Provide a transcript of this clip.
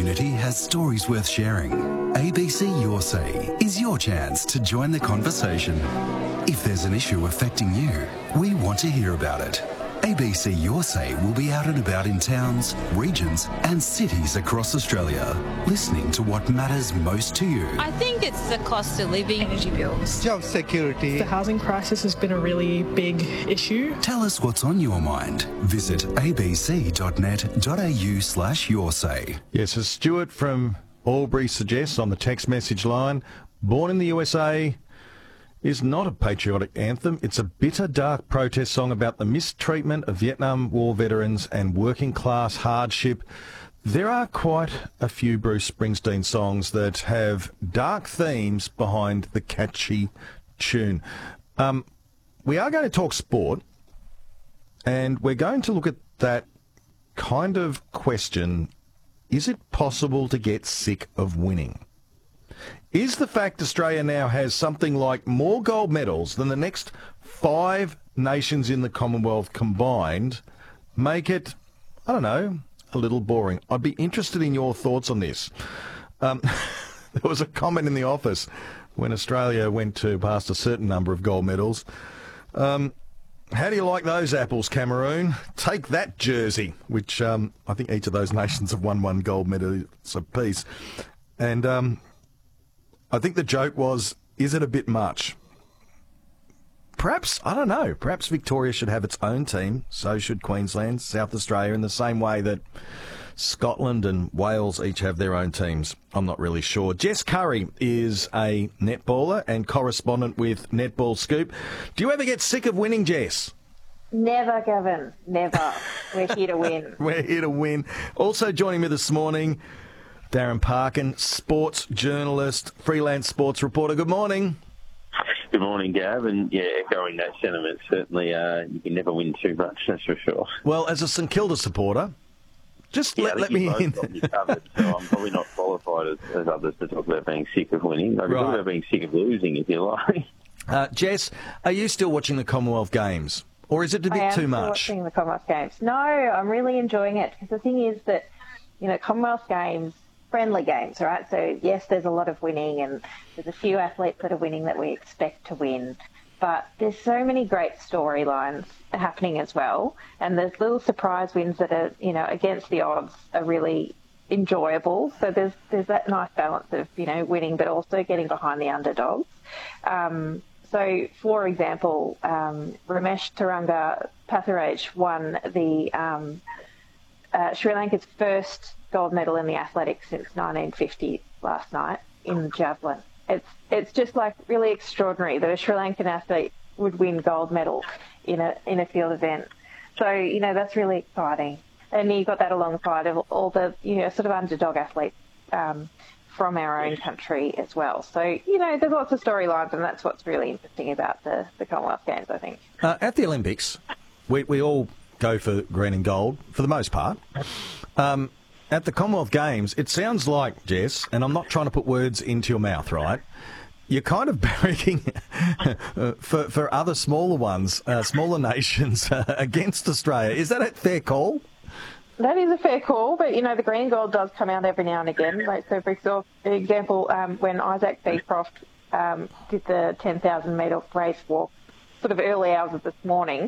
community has stories worth sharing. ABC Your Say is your chance to join the conversation. If there's an issue affecting you, we want to hear about it. ABC Your Say will be out and about in towns, regions and cities across Australia, listening to what matters most to you. I think it's the cost of living, energy bills, job security. The housing crisis has been a really big issue. Tell us what's on your mind. Visit abc.net.au/yoursay. Yes, as Stuart from Albury suggests on the text message line, Born in the USA is not a patriotic anthem. It's a bitter, dark protest song about the mistreatment of Vietnam War veterans and working class hardship. There are quite a few Bruce Springsteen songs that have dark themes behind the catchy tune. We are going to talk sport, and we're going to look at that kind of question: is it possible to get sick of winning? Is the fact Australia now has something like more gold medals than the next 5 nations in the Commonwealth combined make it, I don't know, a little boring? I'd be interested in your thoughts on this. There was a comment in the office when Australia went to past a certain number of gold medals. How do you like those apples, Cameroon? Take that jersey, which I think each of those nations have won 1 gold medal apiece. And I think the joke was, is it a bit much? Perhaps, I don't know, perhaps Victoria should have its own team, so should Queensland, South Australia, in the same way that Scotland and Wales each have their own teams. I'm not really sure. Jess Curry is a netballer and correspondent with Netball Scoop. Do you ever get sick of winning, Jess? Never, Gavin, never. We're here to win. We're here to win. Also joining me this morning, Darren Parkin, sports journalist, freelance sports reporter. Good morning. Good morning, Gav. And yeah, echoing that sentiment, certainly you can never win too much, that's for sure. Well, as a St Kilda supporter, just let me in. Covered, so I'm probably not qualified as others to talk about being sick of winning. I can talk about being sick of losing, if you like. Jess, are you still watching the Commonwealth Games? Or is it a bit too much? I am still watching the Commonwealth Games. No, I'm really enjoying it, because the thing is that, you know, Commonwealth Games, friendly games, right? So, yes, there's a lot of winning and there's a few athletes that are winning that we expect to win. But there's so many great storylines happening as well. And there's little surprise wins that are, you know, against the odds are really enjoyable. So there's that nice balance of, you know, winning but also getting behind the underdogs. So, for example, Ramesh Taranga Patharaj won the Sri Lanka's first gold medal in the athletics since 1950 last night in javelin. It's just like really extraordinary that a Sri Lankan athlete would win gold medal in a field event. So, you know, that's really exciting. And you got that alongside of all the, you know, sort of underdog athletes from our own country as well. So, you know, there's lots of storylines, and that's what's really interesting about the Commonwealth Games, I think. At the Olympics, we all go for green and gold for the most part. At the Commonwealth Games, it sounds like, Jess, and I'm not trying to put words into your mouth, right? You're kind of barracking for other smaller ones, smaller nations against Australia. Is that a fair call? That is a fair call, but, you know, the green and gold does come out every now and again. Like, so, for example, when Isaac Beecroft did the 10,000 metre race walk, sort of early hours of this morning,